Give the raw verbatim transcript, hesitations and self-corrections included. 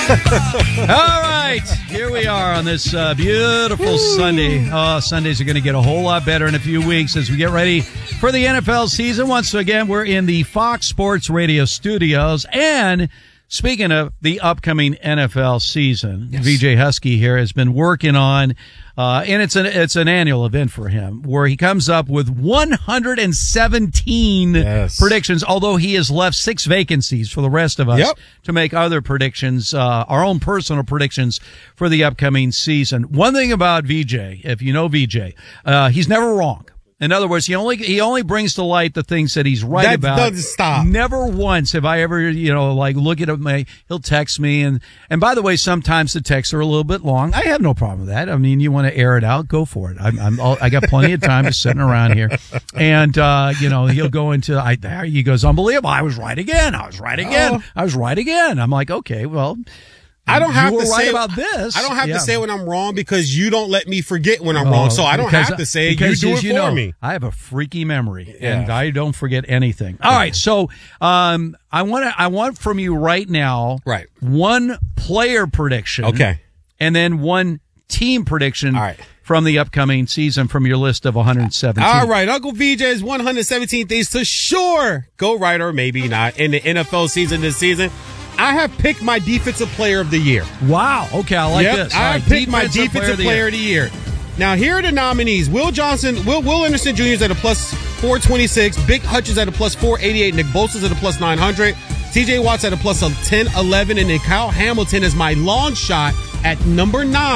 All right, here we are on this uh, beautiful Woo. Sunday. Oh, Sundays are going to get a whole lot better in a few weeks as we get ready for the N F L season. Once again, we're in the Fox Sports Radio studios. And speaking of the upcoming N F L season, yes. V J Husky here has been working on, uh, and it's an, it's an annual event for him where he comes up with one hundred seventeen yes. predictions, although he has left six vacancies for the rest of us yep. to make other predictions, uh, our own personal predictions for the upcoming season. One thing about V J, if you know V J, uh, he's never wrong. In other words, he only he only brings to light the things that he's right that about. That doesn't stop. Never once have I ever, you know, like look at him. He'll text me, and and by the way, sometimes the texts are a little bit long. I have no problem with that. I mean, you want to air it out, go for it. I'm, I'm all, I got plenty of time just sitting around here, and uh, you know, he'll go into I. He goes, unbelievable! I was right again. I was right again. Oh. I was right again. I'm like, okay, well. I don't have you were to right say about this. I don't have yeah. to say when I'm wrong because you don't let me forget when I'm oh, wrong. So I don't have to say it. You do it you for know, me. I have a freaky memory, yeah. and I don't forget anything. All right, so um, I want to. I want from you right now, right? One player prediction, okay, and then one team prediction. All right. From the upcoming season from your list of one hundred seventeen. All right, Uncle V J's one hundred seventeen things to sure go right or maybe not in the N F L season this season. I have picked my defensive player of the year. Wow. Okay, I like yep, this. I have right, picked my defensive player, player of the year. Now, here are the nominees. Will Johnson, Will, Will Anderson Junior is at a plus four twenty-six. Big Hutch is at a plus four eighty-eight. Nick Bosa's at a plus nine hundred. T J Watt's at a plus ten eleven. And then Kyle Hamilton is my long shot at number nine.